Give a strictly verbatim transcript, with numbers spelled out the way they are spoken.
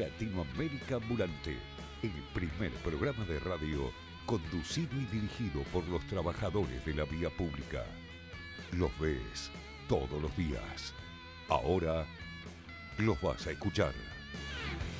Latinoamérica Ambulante, el primer programa de radio conducido y dirigido por los trabajadores de la vía pública. Los ves todos los días. Ahora los vas a escuchar.